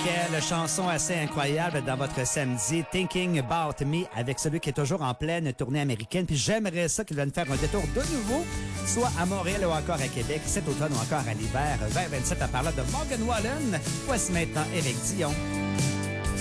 Quelle chanson assez incroyable dans votre samedi, Thinking About Me, avec celui qui est toujours en pleine tournée américaine. Puis j'aimerais ça qu'il vienne faire un détour de nouveau, soit à Montréal ou encore à Québec, cet automne ou encore à l'hiver, 2027 à parler de Morgan Wallen. Voici maintenant Éric Dion.